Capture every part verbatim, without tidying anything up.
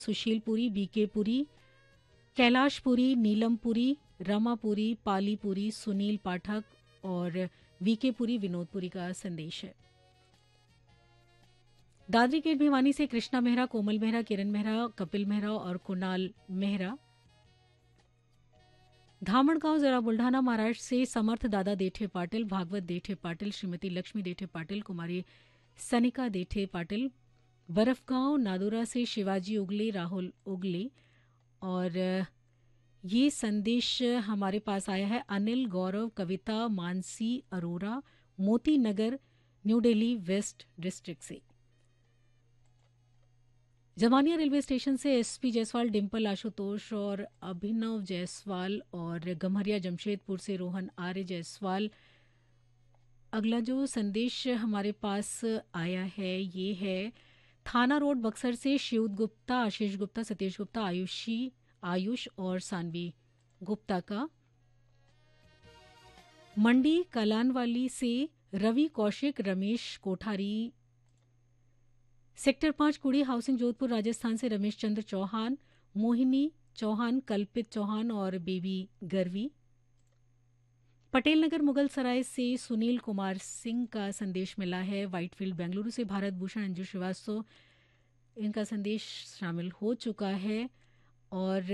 सुशीलपुरी, बीकेपुरी, कैलाशपुरी, नीलमपुरी, रमापुरी, पालीपुरी, सुनील पाठक और वीकेपुरी विनोदपुरी का संदेश है। दादरी गेट भिवानी से कृष्णा मेहरा, कोमल मेहरा, किरण मेहरा, कपिल मेहरा और कुणाल मेहरा। धामणगांव जरा बुल्ढाना महाराष्ट्र से समर्थ दादा देठे पाटिल, भागवत देठे पाटिल, श्रीमती लक्ष्मी देठे पाटिल, कुमारी सनिका देठे पाटिल। बरफगांव नादुरा से शिवाजी उगले, राहुल उगले और ये संदेश हमारे पास आया है अनिल, गौरव, कविता, Mansi Arora, Moti Nagar, new Delhi waste district से। जमानिया रेलवे स्टेशन से एसपी जायसवाल, डिम्पल, आशुतोष और अभिनव जायसवाल और गम्हरिया जमशेदपुर से रोहन आर्य जायसवाल। अगला जो संदेश हमारे पास आया है ये है थाना रोड बक्सर से शिवद गुप्ता, आशीष गुप्ता, सतीश गुप्ता, आयुषी आयुष और सानवी गुप्ता का। मंडी कलानवाली से रवि कौशिक, रमेश कोठारी, सेक्टर पांच कुड़ी हाउसिंग जोधपुर राजस्थान से रमेश चंद्र चौहान, मोहिनी चौहान, कल्पित चौहान और बेबी गरवी। पटेल नगर मुगल सराय से सुनील कुमार सिंह का संदेश मिला है। व्हाइटफील्ड बेंगलुरु से भारत भूषण, अंजू श्रीवास्तव, इनका संदेश शामिल हो चुका है। और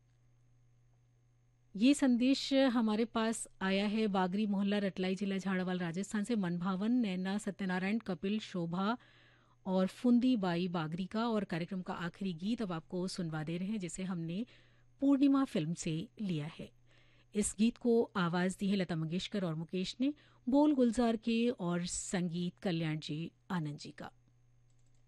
ये संदेश हमारे पास आया है बागरी मोहल्ला, रटलाई जिला, झाड़ावाल राजस्थान से मनभावन, नैना, सत्यनारायण, कपिल, शोभा और फुंदी बाई बागरी का। और कार्यक्रम का आखिरी गीत अब आपको सुनवा दे रहे हैं जिसे हमने पूर्णिमा फिल्म से लिया है। इस गीत को आवाज दी है लता मंगेशकर और मुकेश ने, बोल गुलजार के और संगीत कल्याण जी आनंद जी का।